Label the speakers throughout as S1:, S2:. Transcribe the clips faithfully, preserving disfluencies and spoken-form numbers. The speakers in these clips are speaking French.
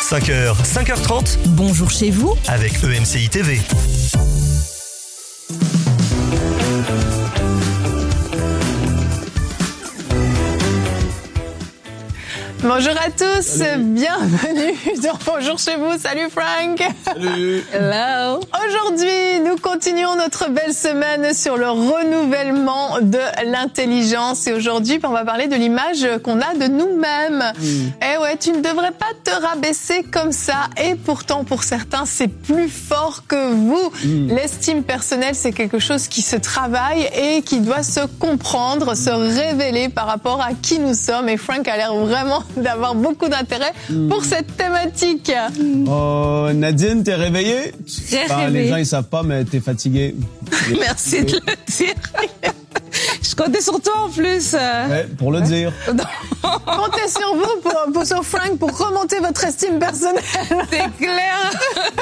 S1: cinq heures, cinq heures trente.
S2: Bonjour chez vous
S1: avec E M C I T V.
S3: Bonjour à tous,
S4: Salut.
S3: Bienvenue dans Bonjour chez vous. Salut Frank.
S4: Salut.
S2: Hello.
S3: Aujourd'hui, nous continuons notre belle semaine sur le renouvellement de l'intelligence. Et aujourd'hui, on va parler de l'image qu'on a de nous-mêmes. Mm. Eh ouais, tu ne devrais pas te rabaisser comme ça. Et pourtant, pour certains, c'est plus fort que vous. Mm. L'estime personnelle, c'est quelque chose qui se travaille et qui doit se comprendre, se révéler par rapport à qui nous sommes. Et Frank a l'air vraiment d'avoir beaucoup d'intérêt mmh. pour cette thématique.
S4: Oh, Nadine, t'es réveillée?
S2: J'ai
S4: bah,
S2: rêvé.
S4: Les gens, ils savent pas, mais t'es fatiguée.
S2: Merci de le dire. Je comptais sur toi en plus.
S4: Ouais, pour le ouais. dire.
S3: Comptez sur vous, pour, pour, sur Frank, pour remonter votre estime personnelle.
S2: C'est clair.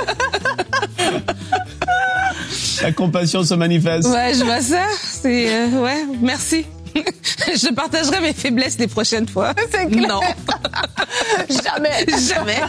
S4: La compassion se manifeste.
S2: Ouais, je vois ça. C'est, euh, ouais, merci. Je partagerai mes faiblesses les prochaines fois.
S3: C'est clair.
S2: Non.
S3: Jamais.
S2: Jamais.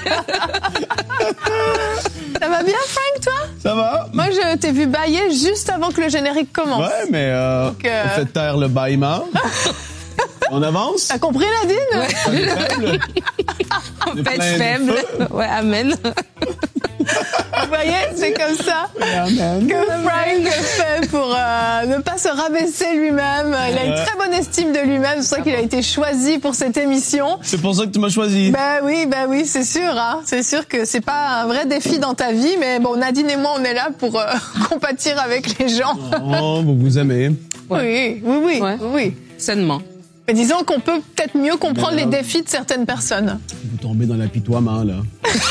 S3: Ça va bien, Frank, toi?
S4: Ça va.
S3: Moi, je t'ai vu bâiller juste avant que le générique commence.
S4: Ouais, mais euh, Donc, euh... on fait taire le bâillement. On avance.
S3: T'as compris, Nadine?
S2: Ouais.
S4: On est faible.
S2: On peut être faible. Ouais, amen.
S3: Vous voyez, c'est comme ça
S4: Amen.
S3: que Frank fait pour euh, ne pas se rabaisser lui-même. Il a une très bonne estime de lui-même, c'est pour ça qu'il a été choisi pour cette émission.
S4: C'est pour ça que tu m'as choisi.
S3: Ben oui, ben oui, c'est sûr. Hein. C'est sûr que c'est pas un vrai défi dans ta vie, mais bon, Nadine et moi, on est là pour euh, compatir avec les gens.
S4: Oh, vous vous aimez.
S3: Ouais. Oui, oui, oui,
S2: ouais.
S3: oui.
S2: Sainement.
S3: Mais disons qu'on peut peut-être mieux comprendre ben, les défis de certaines personnes.
S4: Vous tombez dans l'apitoiement, là.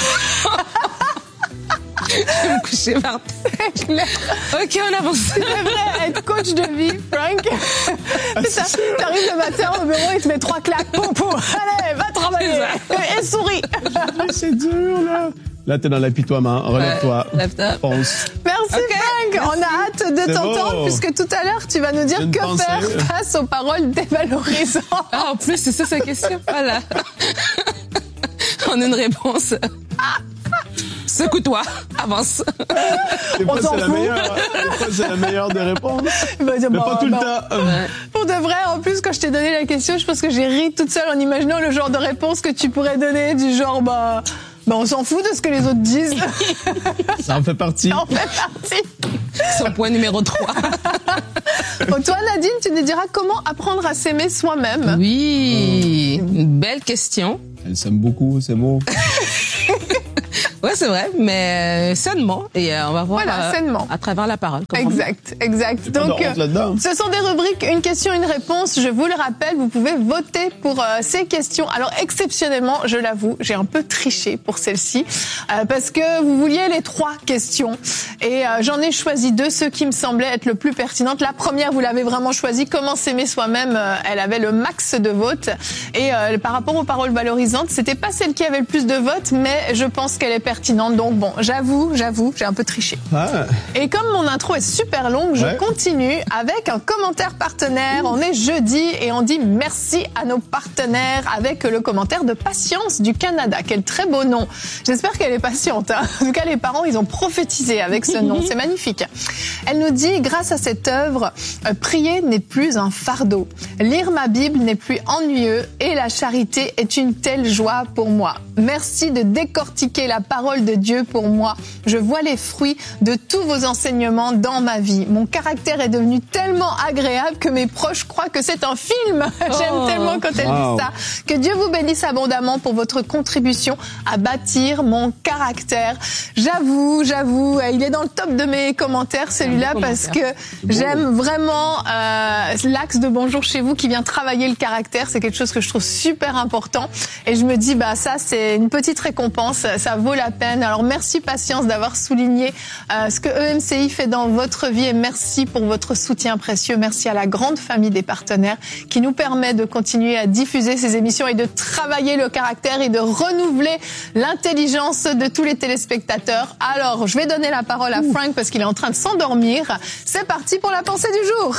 S2: Je vais me coucher par terre. Ok, on avance.
S3: Tu devrais être coach de vie, Frank. Ah, t'arrives le matin au bureau, il te met trois claques. Pou, pou. Allez, va travailler. Et souris.
S4: C'est dur, là. Là, t'es dans l'apitoiement. Relève-toi.
S2: Ouais,
S4: Pense.
S3: Merci, okay, Frank. Merci. On a hâte de t'entendre, beau. Puisque tout à l'heure, tu vas nous dire que pensée. Faire face aux paroles dévalorisantes.
S2: Ah, en plus, c'est ça sa question. Voilà. On a une réponse. Secoue-toi, avance.
S4: Des fois, c'est la meilleure, des fois, c'est la meilleure des réponses. Bah, mais bah, pas tout bah, le temps.
S3: Ouais. Pour de vrai, en plus, quand je t'ai donné la question, je pense que j'ai ri toute seule en imaginant le genre de réponse que tu pourrais donner, du genre, bah, bah on s'en fout de ce que les autres disent.
S4: Ça en fait partie.
S3: Ça en fait partie.
S2: Son point numéro trois.
S3: Bon, toi, Nadine, tu nous diras comment apprendre à s'aimer soi-même.
S2: Oui, mmh. Une belle question.
S4: Elle s'aime beaucoup, c'est beau.
S2: Ouais, c'est vrai, mais sainement. Et euh, on va voir
S3: voilà,
S2: euh,
S3: sainement.
S2: À travers la parole.
S3: Exact, exact. Donc, euh, ce sont des rubriques, une question, une réponse. Je vous le rappelle, vous pouvez voter pour euh, ces questions. Alors, exceptionnellement, je l'avoue, j'ai un peu triché pour celle-ci, euh, parce que vous vouliez les trois questions. Et euh, j'en ai choisi deux, ceux qui me semblaient être le plus pertinentes. La première, vous l'avez vraiment choisie, comment s'aimer soi-même. Euh, elle avait le max de votes. Et euh, par rapport aux paroles valorisantes, c'était pas celle qui avait le plus de votes, mais je pense qu'elle est pertinente. Donc bon, j'avoue, j'avoue, j'ai un peu triché. Ah. Et comme mon intro est super longue, je ouais. continue avec un commentaire partenaire. On est jeudi et on dit merci à nos partenaires avec le commentaire de Patience du Canada. Quel très beau nom. J'espère qu'elle est patiente. Hein. En tout cas, les parents, ils ont prophétisé avec ce nom. C'est magnifique. Elle nous dit, grâce à cette œuvre, euh, prier n'est plus un fardeau. Lire ma Bible n'est plus ennuyeux et la charité est une telle joie pour moi. Merci de décortiquer la parole de Dieu pour moi. Je vois les fruits de tous vos enseignements dans ma vie. Mon caractère est devenu tellement agréable que mes proches croient que c'est un film. J'aime oh. tellement quand elle wow. dit ça. Que Dieu vous bénisse abondamment pour votre contribution à bâtir mon caractère. J'avoue, j'avoue, il est dans le top de mes commentaires, celui-là, parce que j'aime vraiment euh, l'axe de Bonjour chez vous qui vient travailler le caractère. C'est quelque chose que je trouve super important. Et je me dis, bah ça, c'est une petite récompense. Ça vaut la peine. Alors merci Patience d'avoir souligné euh, ce que E M C I fait dans votre vie et merci pour votre soutien précieux. Merci à la grande famille des partenaires qui nous permet de continuer à diffuser ces émissions et de travailler le caractère et de renouveler l'intelligence de tous les téléspectateurs. Alors, je vais donner la parole à Frank parce qu'il est en train de s'endormir. C'est parti pour la pensée du jour.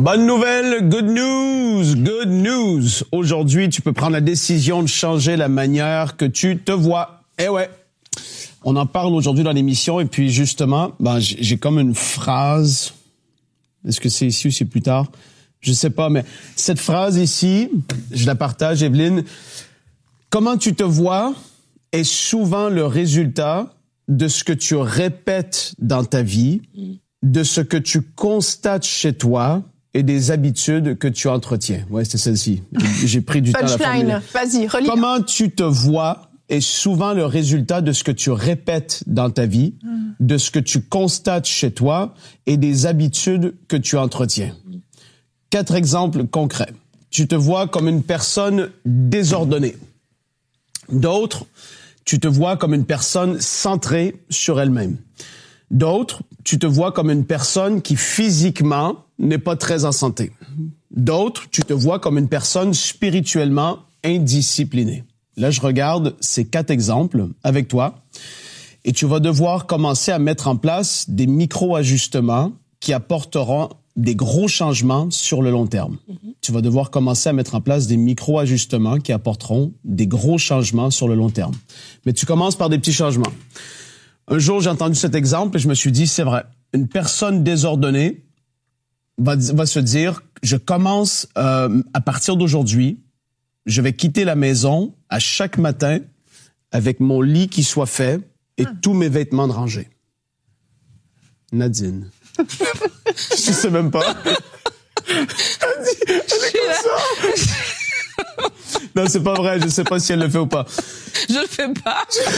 S4: Bonne nouvelle, good news, good news. Aujourd'hui, tu peux prendre la décision de changer la manière que tu te vois. Eh ouais. On en parle aujourd'hui dans l'émission et puis justement, ben j'ai comme une phrase. Est-ce que c'est ici ou c'est plus tard? Je sais pas, mais cette phrase ici, je la partage, Evelyne. Comment tu te vois est souvent le résultat de ce que tu répètes dans ta vie, de ce que tu constates chez toi et des habitudes que tu entretiens. Ouais, c'est celle-ci. J'ai pris du temps à la formuler.
S3: Vas-y, relis.
S4: Comment tu te vois est souvent le résultat de ce que tu répètes dans ta vie, mm. de ce que tu constates chez toi et des habitudes que tu entretiens. Mm. Quatre exemples concrets. Tu te vois comme une personne désordonnée. D'autres, tu te vois comme une personne centrée sur elle-même. D'autres, tu te vois comme une personne qui physiquement n'est pas très en santé. D'autres, tu te vois comme une personne spirituellement indisciplinée. Là, je regarde ces quatre exemples avec toi et tu vas devoir commencer à mettre en place des micro-ajustements qui apporteront des gros changements sur le long terme. Mm-hmm. Tu vas devoir commencer à mettre en place des micro-ajustements qui apporteront des gros changements sur le long terme. Mais tu commences par des petits changements. Un jour, j'ai entendu cet exemple et je me suis dit, c'est vrai, une personne désordonnée va, va se dire, je commence euh, à partir d'aujourd'hui, je vais quitter la maison à chaque matin avec mon lit qui soit fait et ah. tous mes vêtements de rangée. Nadine. Je sais même pas. Elle dit, elle est comme ça. Non, c'est pas vrai. Je sais pas si elle le fait ou pas.
S2: Je le fais pas.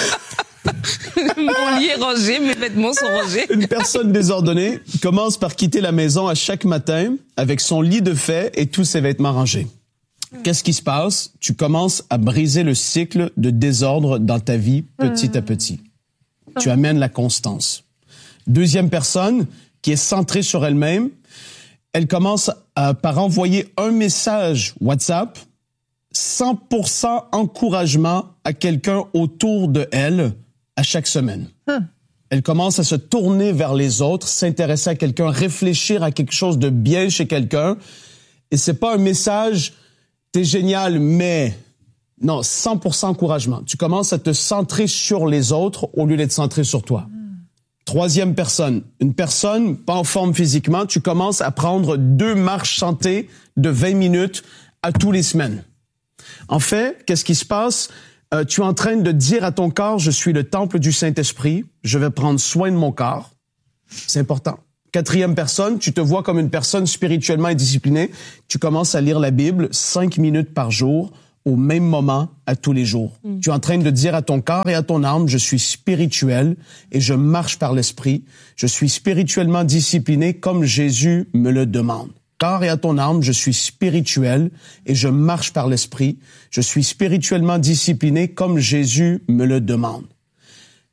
S2: Mon lit est rangé, mes vêtements sont rangés.
S4: Une personne désordonnée commence par quitter la maison à chaque matin avec son lit de fait et tous ses vêtements rangés. Qu'est-ce qui se passe? Tu commences à briser le cycle de désordre dans ta vie petit à petit. Tu amènes la constance. Deuxième personne qui est centrée sur elle-même, elle commence à, par envoyer un message WhatsApp, cent pour cent encouragement à quelqu'un autour de elle à chaque semaine. Hum. Elle commence à se tourner vers les autres, s'intéresser à quelqu'un, réfléchir à quelque chose de bien chez quelqu'un. Et c'est pas un message « t'es génial, mais... » Non, cent pour cent encouragement. Tu commences à te centrer sur les autres au lieu d'être centré sur toi. Hum. Troisième personne, une personne pas en forme physiquement, tu commences à prendre deux marches santé de vingt minutes à tous les semaines. En fait, qu'est-ce qui se passe? Euh, tu es en train de dire à ton corps, je suis le temple du Saint-Esprit, je vais prendre soin de mon corps. C'est important. Quatrième personne, tu te vois comme une personne spirituellement indisciplinée. Tu commences à lire la Bible cinq minutes par jour, au même moment, à tous les jours. Mm. Tu es en train de dire à ton corps et à ton âme, je suis spirituel et je marche par l'Esprit. Je suis spirituellement discipliné comme Jésus me le demande. Corps et à ton âme, je suis spirituel et je marche par l'Esprit. Je suis spirituellement discipliné comme Jésus me le demande.